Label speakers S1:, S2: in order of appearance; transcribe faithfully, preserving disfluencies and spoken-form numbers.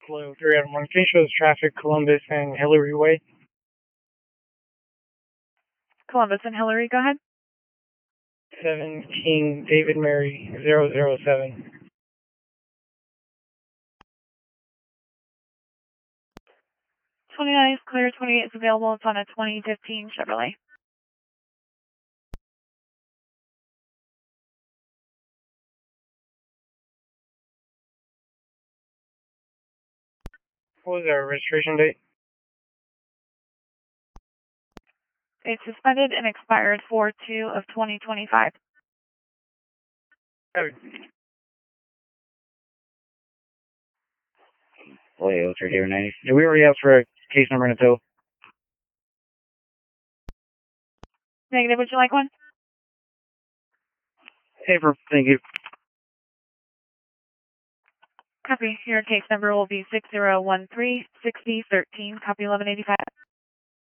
S1: Hello, three out of one. Can you show us traffic, Columbus and Hillary Way?
S2: Columbus and Hillary, go ahead.
S1: seventeen David Mary zero zero seven.
S2: twenty-nine is clear, twenty-eight is available. It's on a twenty fifteen Chevrolet.
S1: What was our registration date?
S2: It's suspended and expired four two of twenty twenty-five.
S1: Oh. Boy, Ultra Hero ninety. Did we already ask for a case number and a tow?
S2: Negative, would you like one?
S1: Paper, thank you.
S2: Copy. Your case number will be six zero one three, six zero one three. Copy eleven eighty-five.